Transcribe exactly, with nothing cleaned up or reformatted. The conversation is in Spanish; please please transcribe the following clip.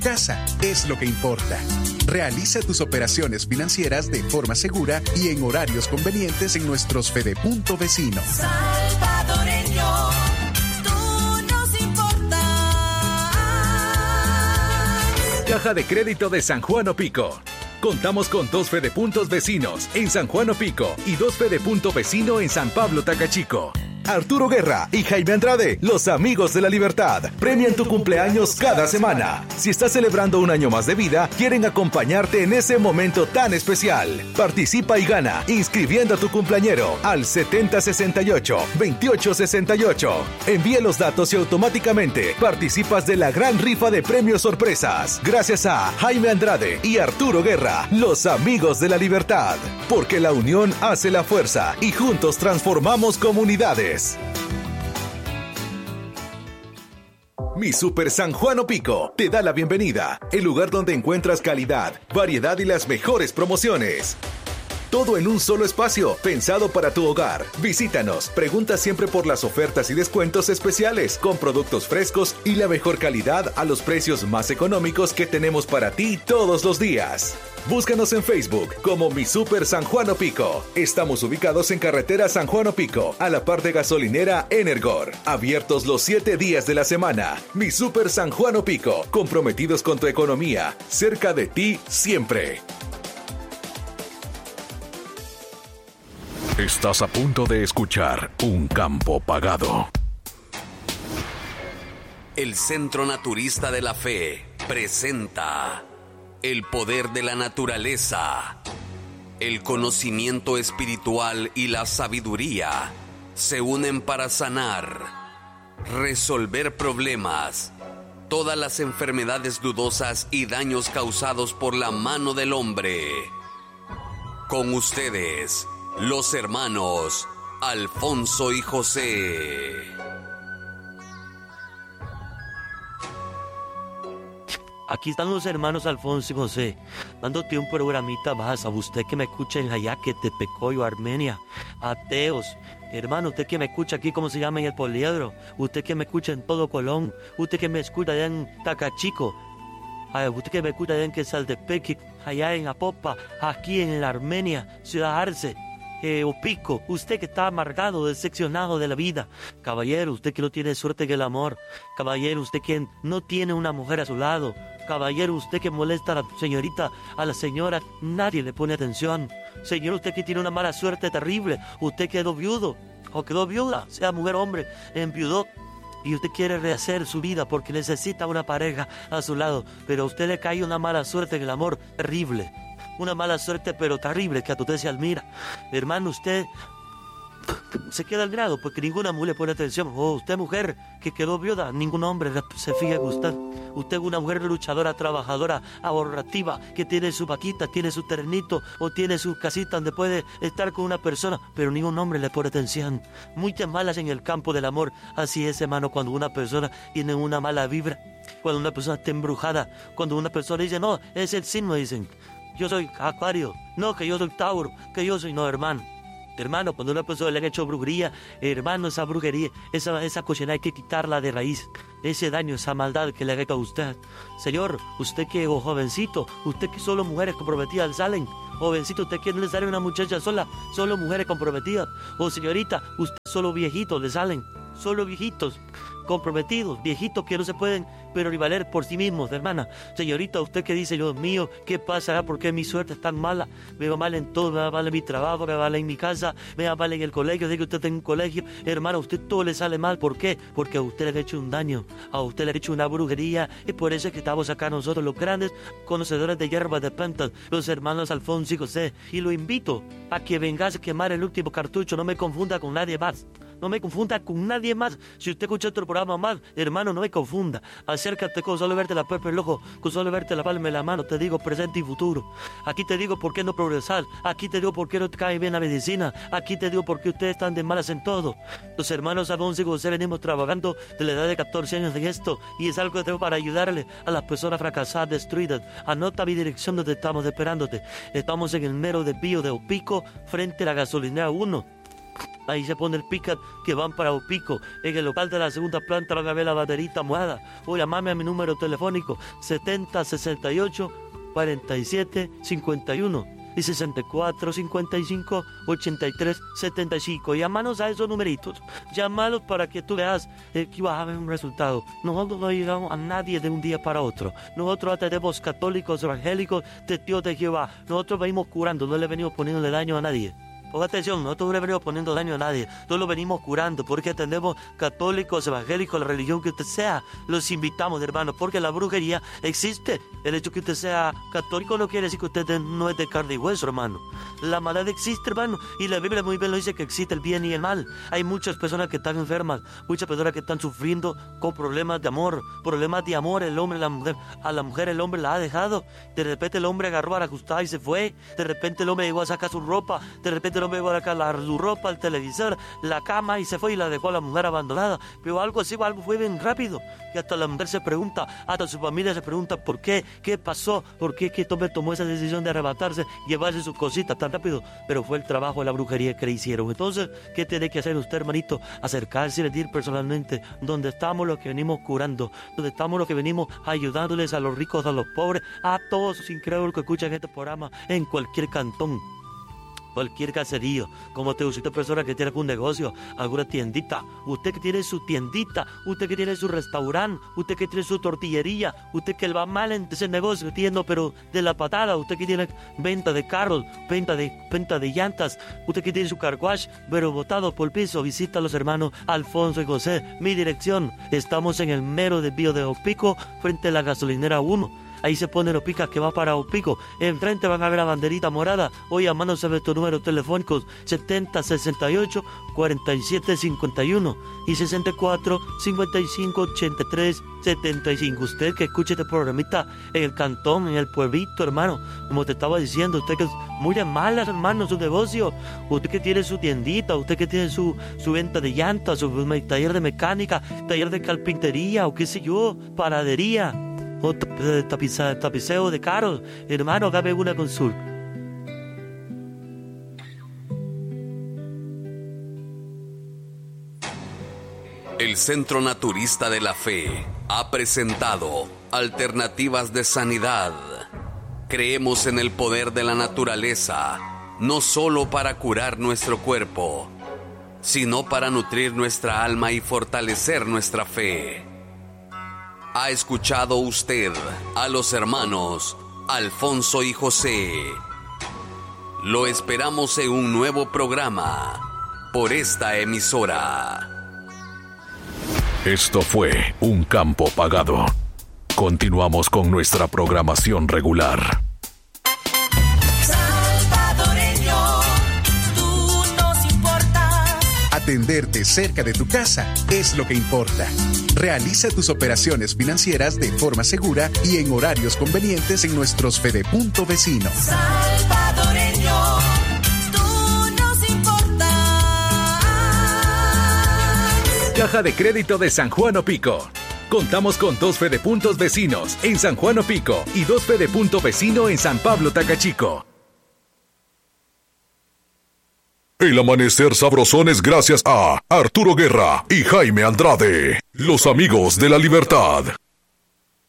Casa es lo que importa. Realiza tus operaciones financieras de forma segura y en horarios convenientes en nuestros Fedepunto vecinos. Salvadoreño, tú nos importas. Caja de Crédito de San Juan Opico. Contamos con dos Fedepuntos vecinos en San Juan Opico y dos Fedepunto vecino en San Pablo Tacachico. Arturo Guerra y Jaime Andrade, los amigos de la libertad, premian tu cumpleaños cada semana. Si estás celebrando un año más de vida, quieren acompañarte en ese momento tan especial. Participa y gana inscribiendo a tu cumpleañero al setenta sesenta y ocho, veintiocho sesenta y ocho. Envíe los datos y automáticamente participas de la gran rifa de premios sorpresas. Gracias a Jaime Andrade y Arturo Guerra, los amigos de la libertad. Porque la unión hace la fuerza y juntos transformamos comunidades. Mi Super San Juan Opico te da la bienvenida, el lugar donde encuentras calidad, variedad y las mejores promociones. Todo en un solo espacio, pensado para tu hogar. Visítanos, pregunta siempre por las ofertas y descuentos especiales, con productos frescos y la mejor calidad a los precios más económicos que tenemos para ti todos los días. Búscanos en Facebook como Mi Super San Juan Opico. Estamos ubicados en carretera San Juan Opico, a la par de gasolinera Energor. Abiertos los siete días de la semana. Mi Super San Juan Opico, comprometidos con tu economía, cerca de ti siempre. Estás a punto de escuchar Un Campo Pagado. El Centro Naturista de la Fe presenta el poder de la naturaleza. El conocimiento espiritual y la sabiduría se unen para sanar, resolver problemas, todas las enfermedades dudosas y daños causados por la mano del hombre. Con ustedes, los hermanos Alfonso y José. Aquí están los hermanos Alfonso y José, dándote un programita más a usted que me escucha en Jayaque, Tepecoyo, Armenia, ateos, hermano, usted que me escucha aquí, ¿cómo se llama? En el Poliedro, usted que me escucha en todo Colón, usted que me escucha allá en Tacachico, usted que me escucha allá en Quesaltepeque, allá en Apopa, aquí en la Armenia, Ciudad Arce, Eh, Opico, usted que está amargado, decepcionado de la vida, caballero, usted que no tiene suerte en el amor, caballero, usted que no tiene una mujer a su lado, caballero, usted que molesta a la señorita, a la señora, nadie le pone atención, señor, usted que tiene una mala suerte terrible, usted quedó viudo o quedó viuda, sea mujer o hombre, enviudó, y usted quiere rehacer su vida porque necesita una pareja a su lado, pero a usted le cae una mala suerte en el amor terrible. Una mala suerte pero terrible que a usted se admira. Hermano, usted se queda al grado porque ninguna mujer le pone atención. Oh, usted mujer que quedó viuda, ningún hombre se fija en usted. Usted es una mujer luchadora, trabajadora, ahorrativa, que tiene su vaquita, tiene su terrenito o tiene su casita donde puede estar con una persona, pero ningún hombre le pone atención. Muchas malas en el campo del amor. Así es, hermano, cuando una persona tiene una mala vibra, cuando una persona está embrujada, cuando una persona dice, no, es el signo, dicen. Yo soy Acuario, no, que yo soy Tauro, que yo soy, no, hermano. Hermano, cuando una persona le han hecho brujería, hermano, esa brujería, esa, esa cochina hay que quitarla de raíz. Ese daño, esa maldad que le haga a usted. Señor, usted que, oh, jovencito, usted que solo mujeres comprometidas salen. Jovencito, usted que no le sale una muchacha sola, solo mujeres comprometidas. O señorita, usted solo viejitos le salen. Solo viejitos comprometidos, viejitos que no se pueden pero valer por sí mismos, hermana. Señorita, usted que dice, Dios mío, ¿qué pasará? ¿Por qué mi suerte es tan mala? Me va mal en todo, me va mal en mi trabajo, me va mal en mi casa, me va mal en el colegio, de que usted tiene un colegio. Hermana, a usted todo le sale mal. ¿Por qué? Porque a usted le ha hecho un daño, a usted le ha hecho una brujería, y por eso es que estamos acá nosotros, los grandes conocedores de hierbas de plantas, los hermanos Alfonso y José, y lo invito a que vengas a quemar el último cartucho. No me confunda con nadie más. No me confunda con nadie más. Si usted escucha otro programa más, hermano, no me confunda. Acércate con solo verte la puerta del ojo, con solo verte la palma de la mano. Te digo presente y futuro. Aquí te digo por qué no progresar. Aquí te digo por qué no te cae bien la medicina. Aquí te digo por qué ustedes están de malas en todo. Los hermanos Alfonso y José venimos trabajando de la edad de catorce años en esto. Y es algo que tengo para ayudarle a las personas fracasadas, destruidas. Anota mi dirección donde estamos esperándote. Estamos en el mero desvío de Opico, frente a la gasolinera uno. Ahí se pone el pick-up que van para Opico. En el local de la segunda planta van a ver la banderita mojada. O llamarme a mi número telefónico setenta sesenta y ocho cuarenta y siete cincuenta y uno y sesenta y cuatro cincuenta y cinco ochenta y tres setenta y cinco. Llámanos a esos numeritos. Llámalos para que tú veas eh, que vas a ver un resultado. Nosotros no llegamos a nadie de un día para otro. Nosotros tenemos católicos, evangélicos, testigos de Jehová. Nosotros venimos curando, no le venimos poniéndole daño a nadie. Ponga atención, nosotros no le venimos poniendo daño a nadie, nosotros lo venimos curando, porque tenemos católicos, evangélicos, la religión que usted sea, los invitamos, hermano, porque la brujería existe. El hecho que usted sea católico no quiere decir que usted no es de carne y hueso, hermano. La maldad existe, hermano, y la Biblia muy bien lo dice, que existe el bien y el mal. Hay muchas personas que están enfermas, muchas personas que están sufriendo con problemas de amor, problemas de amor, el hombre, la mujer, a la mujer el hombre la ha dejado, de repente el hombre agarró a la ajustada y se fue, de repente el hombre llegó a sacar su ropa, de repente el hombre llegó a sacar su ropa, el televisor, la cama y se fue y la dejó a la mujer abandonada. Pero algo así, algo fue bien rápido, y hasta la mujer se pregunta, hasta su familia se pregunta por qué, qué pasó, por qué que hombre tomó esa decisión de arrebatarse, llevarse sus cositas tan rápido, pero fue el trabajo de la brujería que le hicieron. Entonces, ¿qué tiene que hacer usted, hermanito? Acercarse y decir personalmente, donde estamos los que venimos curando, donde estamos los que venimos ayudándoles a los ricos, a los pobres, a todos los incrédulos que escuchan este programa en cualquier cantón, cualquier caserío. Como te usted persona que tiene algún negocio, alguna tiendita, usted que tiene su tiendita, usted que tiene su restaurante, usted que tiene su tortillería, usted que le va mal en ese negocio, entiendo, pero de la patada, usted que tiene venta de carros, venta de, venta de llantas, usted que tiene su car wash, pero botado por el piso, visita a los hermanos Alfonso y José. Mi dirección, estamos en el mero desvío de Opico, frente a la gasolinera uno. Ahí se pone los picas que va para Opico. Enfrente van a ver la banderita morada. Hoy llamándose a estos números telefónicos setenta sesenta y ocho cuarenta y siete cincuenta y uno y sesenta y cuatro cincuenta y cinco ochenta y tres setenta y cinco. Usted que escuche este programita en el cantón, en el pueblito, hermano, como te estaba diciendo, usted que es muy de malas, hermano, su negocio, usted que tiene su tiendita, usted que tiene su, su venta de llantas, su taller de mecánica, taller de carpintería o qué sé yo, panadería o tapiza, tapiceo de carros, hermano, hágame una consulta. El Centro Naturista de la Fe ha presentado Alternativas de Sanidad. Creemos en el poder de la naturaleza, no solo para curar nuestro cuerpo, sino para nutrir nuestra alma y fortalecer nuestra fe. ¿Ha escuchado usted a los hermanos Alfonso y José? Lo esperamos en un nuevo programa por esta emisora. Esto fue Un Campo Pagado. Continuamos con nuestra programación regular. Salvadoreño, tú nos importas. Atenderte cerca de tu casa es lo que importa. Realiza tus operaciones financieras de forma segura y en horarios convenientes en nuestros Fedepunto vecinos. Salvadoreño, tú nos importas. Caja de Crédito de San Juan Opico. Contamos con dos Fedepuntos vecinos en San Juan Opico y dos Fedepunto vecino en San Pablo Tacachico. El amanecer sabrosón es gracias a Arturo Guerra y Jaime Andrade, los amigos de la libertad.